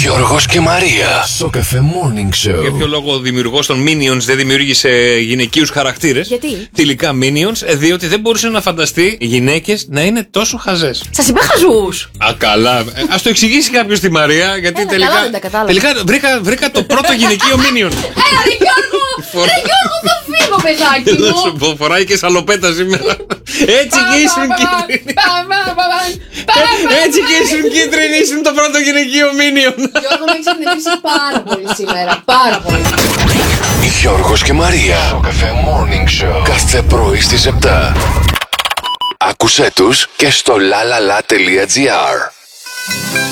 Γιώργος και Μαρία. Στο Cafe Morning Show. Για ποιο λόγο ο δημιουργός των Minions δεν δημιούργησε γυναικείους χαρακτήρες? Γιατί? Τελικά Minions, διότι δεν μπορούσε να φανταστεί γυναίκες να είναι τόσο χαζές. Σας είπε χαζούς. Α, καλά. Ας το εξηγήσει κάποιος στη Μαρία, γιατί τελικά. Καλά, δεν τα κατάλαβα. Τελικά βρήκα το πρώτο γυναικείο Minion. Έλα ρε Γιώργο! Ρε Γιώργο, θα φύγω παιδάκι Θα μου. σου πω, φοράει και σαλοπέτα σήμερα. Έτσι και ήσουν κίτρινη. Έτσι και ήσουν κίτρινη, ήσουν το πρώτο γυναικείο Minion. Γιώργο, με έχεις εκνευρίσει πάρα πολύ σήμερα. Πάρα πολύ. Γιώργος και Μαρία. Στο Cafe Morning Show. Κάθε πρωί στις 7. Άκουσέ τους και στο lalala.gr.